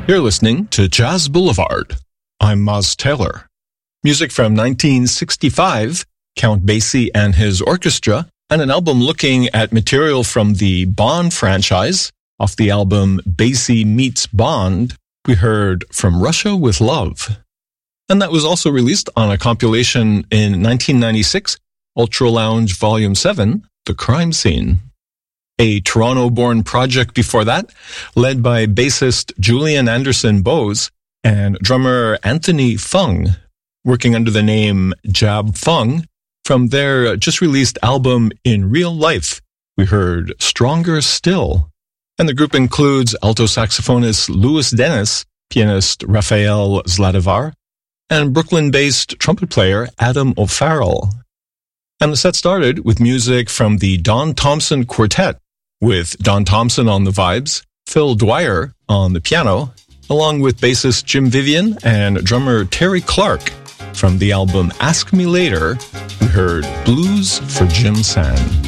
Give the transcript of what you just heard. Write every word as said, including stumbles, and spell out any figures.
You're listening to Jazz Boulevard. I'm Maz Taylor. Music from nineteen sixty-five, Count Basie and his orchestra, and an album looking at material from the Bond franchise. Off the album Basie Meets Bond, we heard From Russia with Love. And that was also released on a compilation in nineteen ninety-six, Ultra Lounge Volume seven, The Crime Scene. A Toronto-born project before that, led by bassist Julian Anderson Bose and drummer Anthony Fung, working under the name Jab Fung. From their just-released album In Real Life, we heard Stronger Still. And the group includes alto saxophonist Louis Dennis, pianist Raphael Zladivar, and Brooklyn-based trumpet player Adam O'Farrell. And the set started with music from the Don Thompson Quartet, with Don Thompson on the vibes, Phil Dwyer on the piano, along with bassist Jim Vivian and drummer Terry Clark. From the album Ask Me Later, we heard Blues for Jim Sand.